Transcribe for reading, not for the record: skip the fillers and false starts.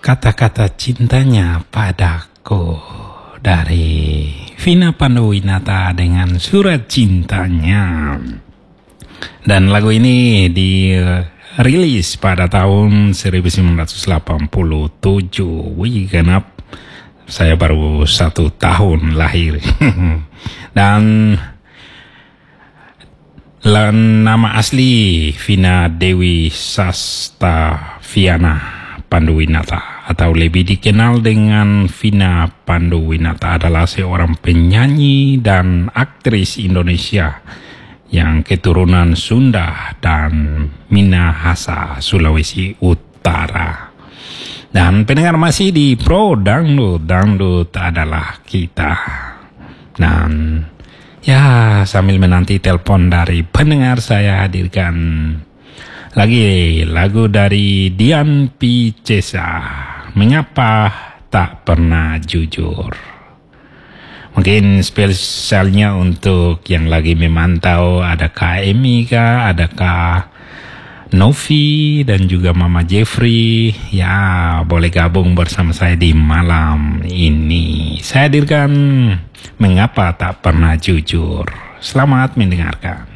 Kata-kata cintanya padaku dari Vina Panduwinata dengan Surat Cintanya. Dan lagu ini dirilis pada tahun 1987. Wih, genap saya baru 1 tahun lahir. Dan nama asli Vina Dewi Sastaviana Panduwinata, atau lebih dikenal dengan Vina Panduwinata, adalah seorang penyanyi dan aktris Indonesia yang keturunan Sunda dan Minahasa, Sulawesi Utara. Dan pendengar masih di Pro Dangdut adalah kita. Dan ya, sambil menanti telepon dari pendengar, saya hadirkan lagi lagu dari Dian Picesa, Mengapa Tak Pernah Jujur. Mungkin spesialnya untuk yang lagi memantau, ada Kak Emika, ada Kak Novi, dan juga Mama Jeffrey. Ya, boleh gabung bersama saya di malam ini. Saya hadirkan Mengapa Tak Pernah Jujur. Selamat mendengarkan.